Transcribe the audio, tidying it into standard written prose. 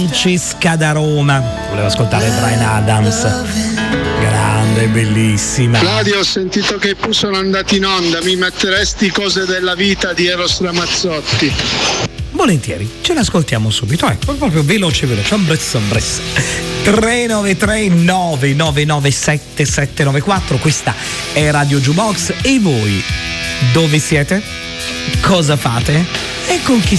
Francesca da Roma. Volevo ascoltare Bryan Adams. Grande, bellissima. Claudio, ho sentito che i sono andati in onda. Mi metteresti Cose della vita di Eros Ramazzotti? Volentieri, ce l'ascoltiamo subito, proprio veloce, un brezzo. 393 999 7794. Questa è Radio Jukebox. E voi dove siete? Cosa fate? E con chi